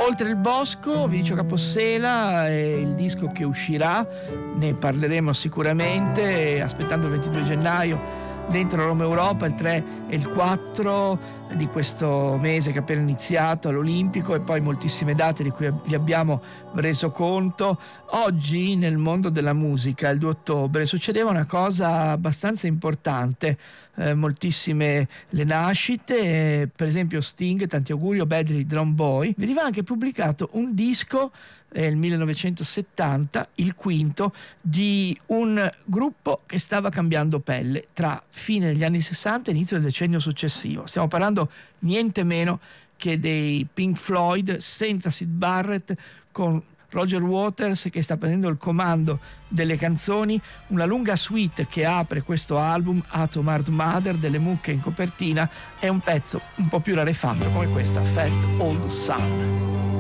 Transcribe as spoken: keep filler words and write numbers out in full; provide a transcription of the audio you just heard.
Oltre il bosco, Vinicio Capossela è il disco che uscirà, ne parleremo sicuramente, aspettando il ventidue gennaio dentro Roma Europa, il tre e il quattro di questo mese che è appena iniziato all'Olimpico, e poi moltissime date di cui vi abbiamo reso conto. Oggi nel mondo della musica, il due ottobre, succedeva una cosa abbastanza importante, eh, moltissime le nascite, eh, per esempio Sting, tanti auguri, o Badly Drum Boy. Veniva anche pubblicato un disco nel millenovecentosettanta, il quinto, di un gruppo che stava cambiando pelle tra fine degli anni sessanta e inizio del decennio successivo. Stiamo parlando niente meno che dei Pink Floyd, senza Syd Barrett, con Roger Waters che sta prendendo il comando delle canzoni. Una lunga suite che apre questo album, Atom Heart Mother, delle mucche in copertina, è un pezzo un po' più rarefatto come questa, Fat Old Sun.